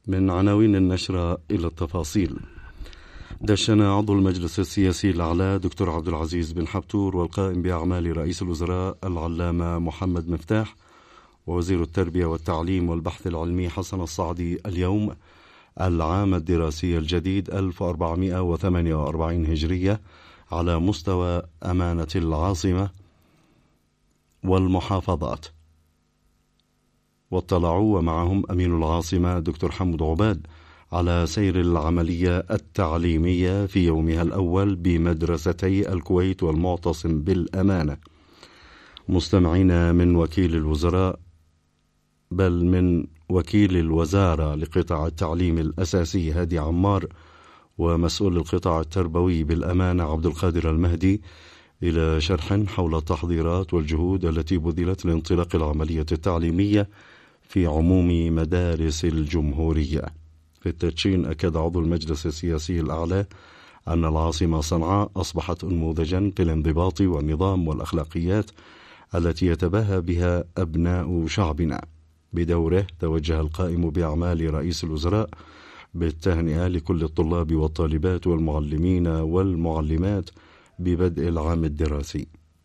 من عناوين النشرة إلى التفاصيل. دشن عضو المجلس السياسي الأعلى دكتور عبد العزيز بن حبتور والقائم بأعمال رئيس الوزراء العلامة محمد مفتاح ووزير التربية والتعليم والبحث العلمي حسن الصعدي اليوم العام الدراسي الجديد 1448 هجرية على مستوى أمانة العاصمة والمحافظات، واطلعوا ومعهم أمين العاصمة دكتور حمد عباد على سير العملية التعليمية في يومها الأول بمدرستي الكويت والمعتصم بالأمانة، مستمعين من وكيل الوزراء بل من وكيل الوزارة لقطاع التعليم الأساسي هادي عمار ومسؤول القطاع التربوي بالأمانة عبد القادر المهدي إلى شرح حول التحضيرات والجهود التي بذلت لانطلاق العملية التعليمية في عموم مدارس الجمهورية. في التدشين أكد عضو المجلس السياسي الأعلى أن العاصمة صنعاء أصبحت نموذجا في الانضباط والنظام والأخلاقيات التي يتباهى بها أبناء شعبنا. بدوره توجه القائم بأعمال رئيس الوزراء بالتهنئة لكل الطلاب والطالبات والمعلمين والمعلمات ببدء العام الدراسي،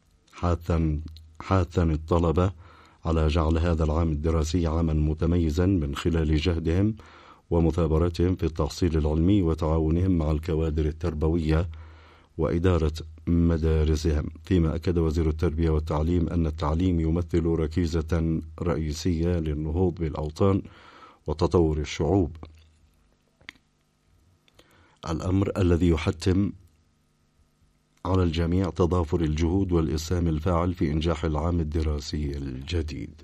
حاثا الطلبة على جعل هذا العام الدراسي عاما متميزا من خلال جهدهم ومثابرتهم في التحصيل العلمي وتعاونهم مع الكوادر التربوية وإدارة مدارسهم. فيما أكد وزير التربية والتعليم أن التعليم يمثل ركيزة رئيسية للنهوض بالأوطان وتطور الشعوب، الأمر الذي يحتم على الجميع تضافر الجهود والإسهام الفاعل في إنجاح العام الدراسي الجديد.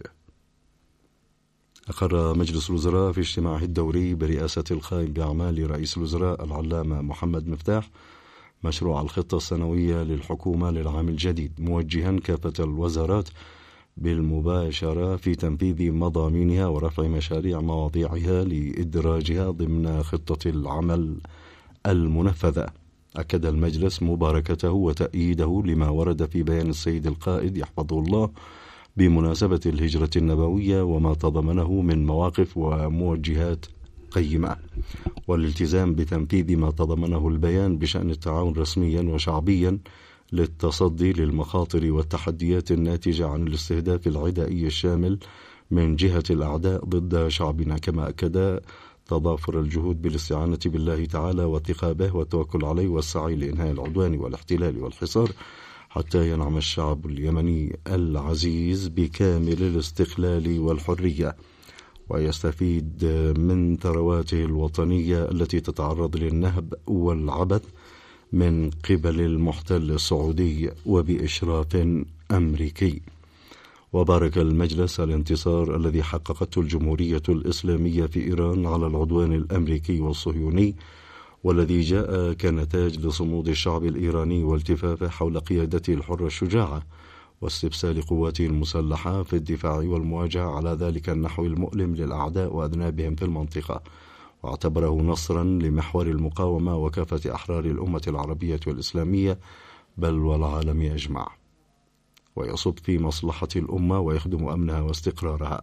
أقر مجلس الوزراء في اجتماعه الدوري برئاسة القائم بأعمال رئيس الوزراء العلامة محمد مفتاح مشروع الخطة السنوية للحكومة للعام الجديد، موجها كافة الوزارات بالمباشرة في تنفيذ مضامينها ورفع مشاريع مواضيعها لإدراجها ضمن خطة العمل المنفذة. أكد المجلس مباركته وتأييده لما ورد في بيان السيد القائد يحفظه الله بمناسبة الهجرة النبوية وما تضمنه من مواقف وموجهات قيمة، والالتزام بتنفيذ ما تضمنه البيان بشأن التعاون رسميا وشعبيا للتصدي للمخاطر والتحديات الناتجة عن الاستهداف العدائي الشامل من جهة الأعداء ضد شعبنا. كما أكد تضافر الجهود بالاستعانة بالله تعالى والثقة به والتوكل عليه والسعي لإنهاء العدوان والاحتلال والحصار حتى ينعم الشعب اليمني العزيز بكامل الاستقلال والحرية ويستفيد من ثرواته الوطنية التي تتعرض للنهب والعبث من قبل المحتل السعودي وبإشراف أمريكي. وبارك المجلس الانتصار الذي حققته الجمهورية الإسلامية في إيران على العدوان الأمريكي والصهيوني، والذي جاء كنتاج لصمود الشعب الإيراني والتفافه حول قيادته الحرة الشجاعة واستبسال قواته المسلحة في الدفاع والمواجهة على ذلك النحو المؤلم للأعداء وأذنابهم في المنطقة، واعتبره نصرا لمحور المقاومة وكافة أحرار الأمة العربية والإسلامية بل والعالم أجمع، ويصب في مصلحة الأمة ويخدم أمنها واستقرارها.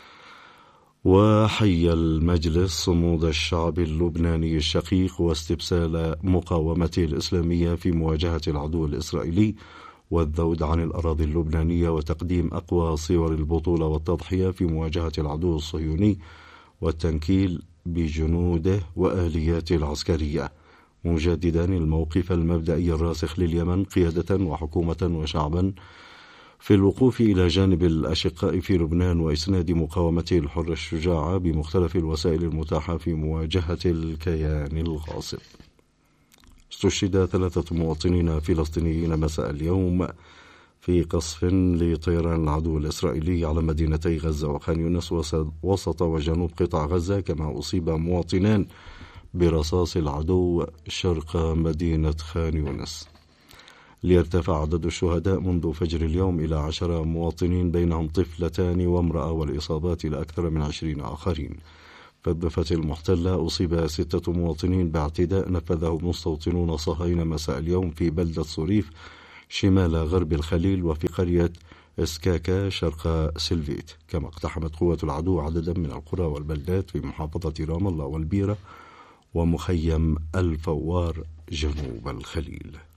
وحي المجلس صمود الشعب اللبناني الشقيق واستبسال مقاومته الإسلامية في مواجهة العدو الإسرائيلي والذود عن الأراضي اللبنانية وتقديم أقوى صور البطولة والتضحية في مواجهة العدو الصهيوني والتنكيل بجنوده وآلياته العسكرية، مجددا الموقف المبدئي الراسخ لليمن قيادة وحكومة وشعبا في الوقوف إلى جانب الأشقاء في لبنان وإسناد مقاومته الحرة الشجاعة بمختلف الوسائل المتاحة في مواجهة الكيان الغاصب. استشهد 3 مواطنين فلسطينيين مساء اليوم في قصف لطيران العدو الإسرائيلي على مدينتي غزة وخان يونس وسط وجنوب قطاع غزة، كما أصيب مواطنان برصاص العدو شرق مدينة خان يونس، ليرتفع عدد الشهداء منذ فجر اليوم إلى 10 مواطنين بينهم طفلتان وامرأة، والإصابات إلى أكثر من 20 آخرين. في الضفة المحتلة أصيب 6 مواطنين باعتداء نفذه مستوطنون صهاينة مساء اليوم في بلدة صريف شمال غرب الخليل وفي قرية إسكاكا شرق سلفيت. كما اقتحمت قوات العدو عددا من القرى والبلدات في محافظة رام الله والبيرة ومخيم الفوار جنوب الخليل.